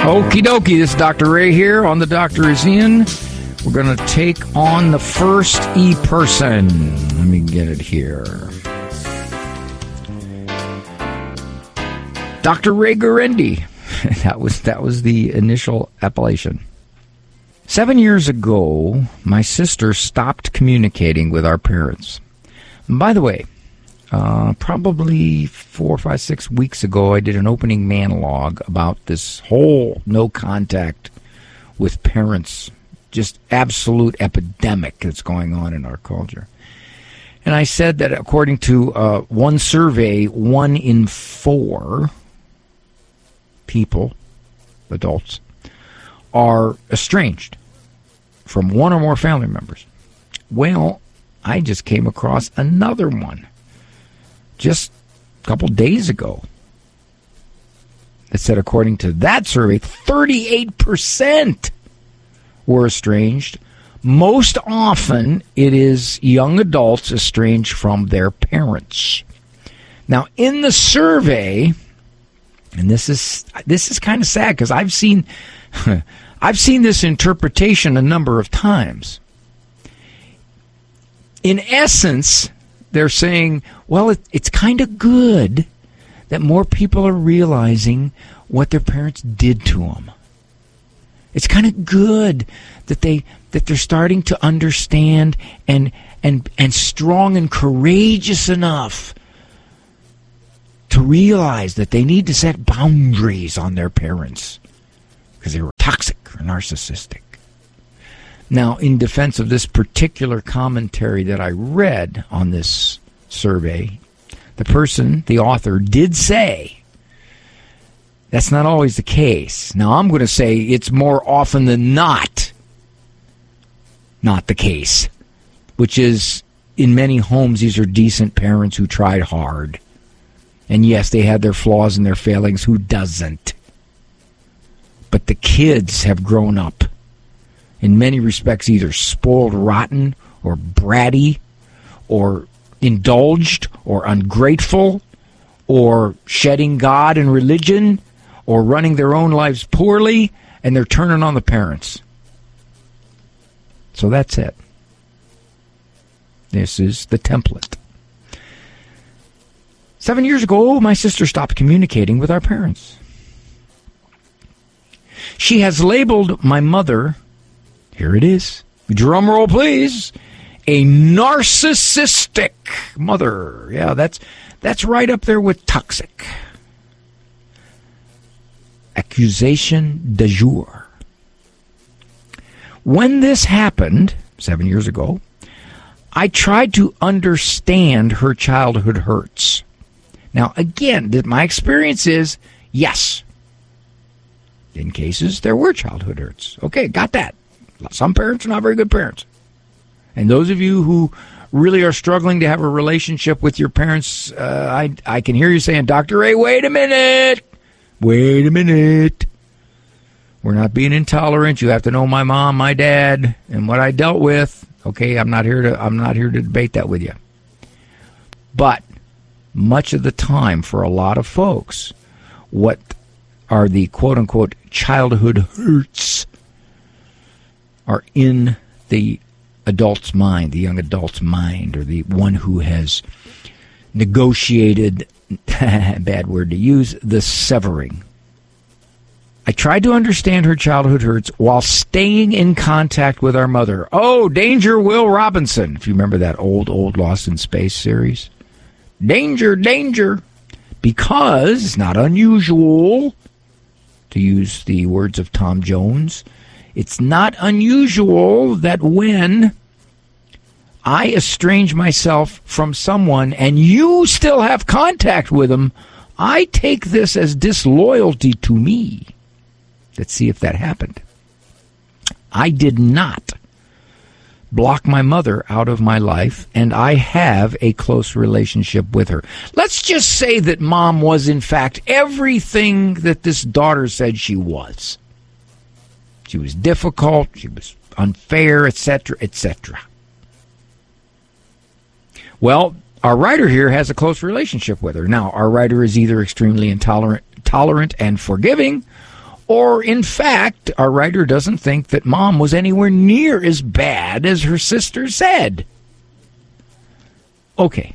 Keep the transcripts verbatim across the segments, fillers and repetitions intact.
Okie dokie, this is Doctor Ray here on The Doctor Is In. We're going to take on the first E-person. Let me get it here. Doctor Ray Guarendi. That was, that was the initial appellation. Seven years ago, my sister stopped communicating with our parents. And by the way, uh, probably four, five, six weeks ago, I did an opening monologue about this whole no contact with parents, just absolute epidemic that's going on in our culture. And I said that according to uh, one survey, one in four people, adults, are estranged from one or more family members. Well, I just came across another one just a couple days ago that said, according to that survey, thirty-eight percent were estranged. Most often, it is young adults estranged from their parents. Now, in the survey, and this is this is kind of sad because I've seen I've seen this interpretation a number of times. In essence, they're saying, well, it, it's kind of good that more people are realizing what their parents did to them. It's kind of good that they that they're starting to understand and and and strong and courageous enough to realize that they need to set boundaries on their parents because they were toxic or narcissistic. Now, in defense of this particular commentary that I read on this survey, the person, the author, did say that's not always the case. Now, I'm going to say it's more often than not not the case, which is in many homes, these are decent parents who tried hard. And yes, they had their flaws and their failings. Who doesn't? But the kids have grown up, in many respects, either spoiled rotten or bratty or indulged or ungrateful or shedding God and religion or running their own lives poorly, and they're turning on the parents. So that's it. This is the template. Seven years ago, my sister stopped communicating with our parents. She has labeled my mother, here it is, drum roll please, a narcissistic mother. Yeah, that's that's right up there with toxic. Accusation de jour. When this happened, seven years ago, I tried to understand her childhood hurts. Now, again, my experience is, yes, in cases, there were childhood hurts. Okay, got that. Some parents are not very good parents. And those of you who really are struggling to have a relationship with your parents, uh, I, I can hear you saying, Doctor Ray, wait a minute. Wait a minute. We're not being intolerant. You have to know my mom, my dad, and what I dealt with. Okay, I'm not here to I'm not here to debate that with you. But much of the time, for a lot of folks, what are the quote-unquote childhood hurts are in the adult's mind, the young adult's mind, or the one who has negotiated, bad word to use, the severing. I tried to understand her childhood hurts while staying in contact with our mother. Oh, danger, Will Robinson, if you remember that old, old Lost in Space series. Danger, danger, because it's not unusual, to use the words of Tom Jones, it's not unusual that when I estrange myself from someone and you still have contact with them, I take this as disloyalty to me. Let's see if that happened. I did not block my mother out of my life, and I have a close relationship with her. Let's just say that mom was, in fact, everything that this daughter said she was. She was difficult, she was unfair, et cetera, et cetera. Well, our writer here has a close relationship with her. Now, our writer is either extremely intolerant tolerant and forgiving, Or, in fact, our writer doesn't think that Mom was anywhere near as bad as her sister said. Okay.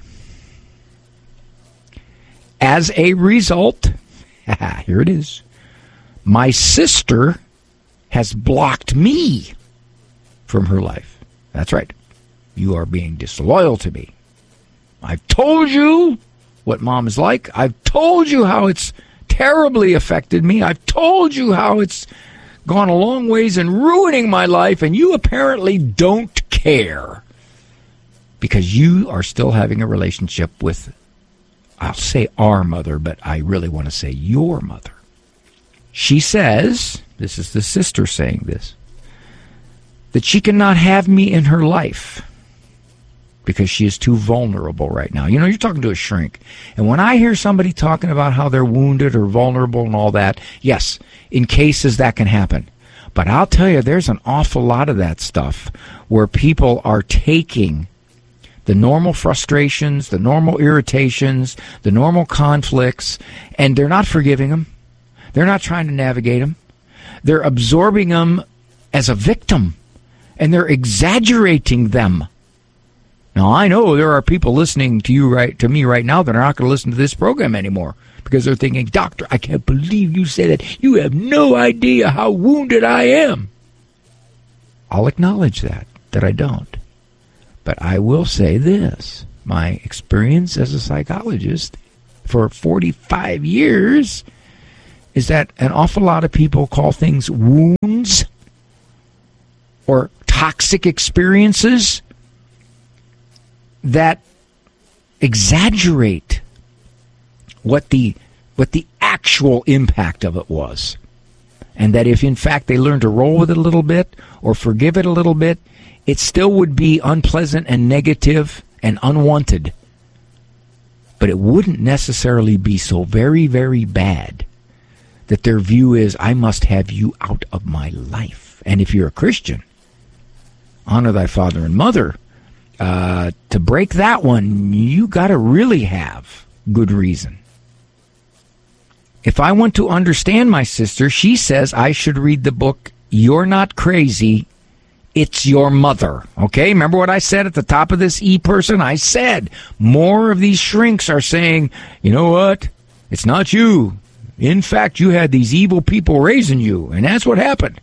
As a result, here it is, my sister has blocked me from her life. That's right. You are being disloyal to me. I've told you what Mom is like. I've told you how it's terribly affected me. I've told you how it's gone a long ways in ruining my life, and you apparently don't care because you are still having a relationship with, I'll say our mother, but I really want to say your mother. She says, this is the sister saying this, that she cannot have me in her life because she is too vulnerable right now. You know, you're talking to a shrink. And when I hear somebody talking about how they're wounded or vulnerable and all that, yes, in cases that can happen. But I'll tell you, there's an awful lot of that stuff where people are taking the normal frustrations, the normal irritations, the normal conflicts, and they're not forgiving them. They're not trying to navigate them. They're absorbing them as a victim, and they're exaggerating them. Now, I know there are people listening to you right to me right now that are not going to listen to this program anymore because they're thinking, Doctor, I can't believe you say that. You have no idea how wounded I am. I'll acknowledge that, that I don't. But I will say this. My experience as a psychologist for forty-five years is that an awful lot of people call things wounds or toxic experiences that exaggerate what the what the actual impact of it was. And that if, in fact, they learn to roll with it a little bit or forgive it a little bit, it still would be unpleasant and negative and unwanted. But it wouldn't necessarily be so very, very bad that their view is, I must have you out of my life. And if you're a Christian, honor thy father and mother. Uh, to break that one, you got to really have good reason. If I want to understand my sister, she says I should read the book, You're Not Crazy, It's Your Mother. Okay, remember what I said at the top of this e-person? I said more of these shrinks are saying, you know what? It's not you. In fact, you had these evil people raising you, and that's what happened.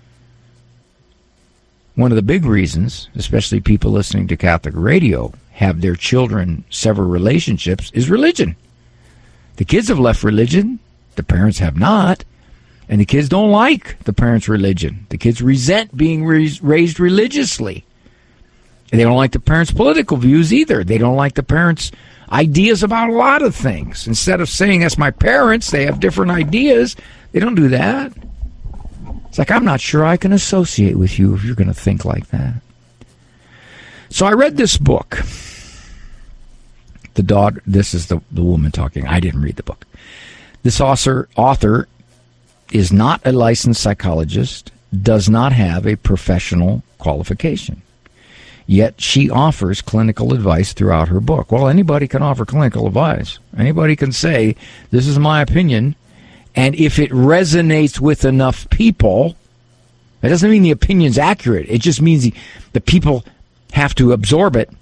One of the big reasons, especially people listening to Catholic radio, have their children sever relationships is religion. The kids have left religion. The parents have not. And the kids don't like the parents' religion. The kids resent being raised religiously. And they don't like the parents' political views either. They don't like the parents' ideas about a lot of things. Instead of saying, that's my parents, they have different ideas. They don't do that. It's like, I'm not sure I can associate with you if you're going to think like that. So I read this book. The daughter, this is the, the woman talking. I didn't read the book. This author, author is not a licensed psychologist, does not have a professional qualification. Yet she offers clinical advice throughout her book. Well, anybody can offer clinical advice. Anybody can say, this is my opinion. And if it resonates with enough people, that doesn't mean the opinion's accurate. It just means the, the people have to absorb it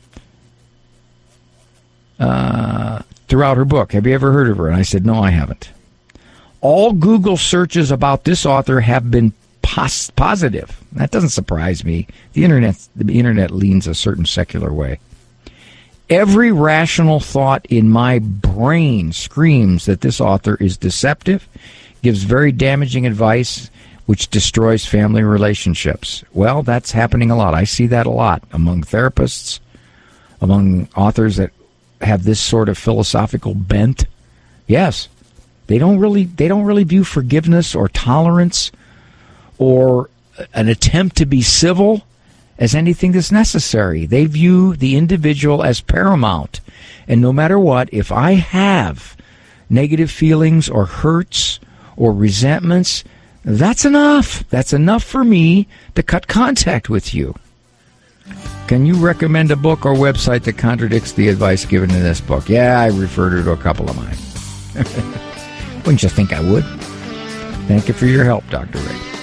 uh, throughout her book. Have you ever heard of her? And I said, no, I haven't. All Google searches about this author have been pos- positive. That doesn't surprise me. The internet, the internet leans a certain secular way. Every rational thought in my brain screams that this author is deceptive, gives very damaging advice, which destroys family relationships. Well, that's happening a lot. I see that a lot among therapists, among authors that have this sort of philosophical bent. Yes, they don't really they don't really view forgiveness or tolerance or an attempt to be civil as anything that's necessary. They view the individual as paramount. And no matter what, if I have negative feelings or hurts or resentments, that's enough. That's enough for me to cut contact with you. Can you recommend a book or website that contradicts the advice given in this book? Yeah, I referred her to a couple of mine. Wouldn't you think I would? Thank you for your help, Doctor Ray.